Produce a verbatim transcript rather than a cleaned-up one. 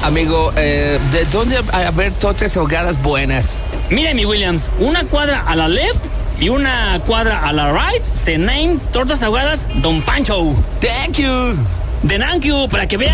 amigo, eh, ¿de dónde haber tortas ahogadas buenas? Mire, mi Williams, una cuadra a la left y una cuadra a la right se name Tortas Ahogadas Don Pancho. Thank you. De thank you, para que vean